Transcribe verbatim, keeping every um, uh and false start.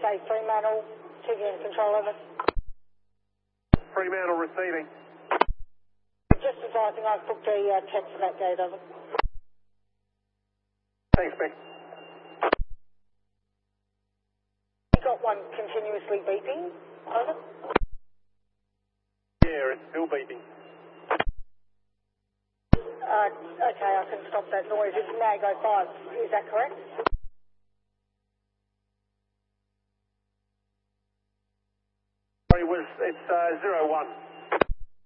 Bay Fremantle, T V N control over. Fremantle receiving. Just advising I've booked a uh, text for that gate over. Thanks, Beck. You got one continuously beeping, over. Yeah, it's still beeping. Uh, okay, I can stop that noise. It's Mag oh five, is that correct? Sorry, it was, it's uh, zero one.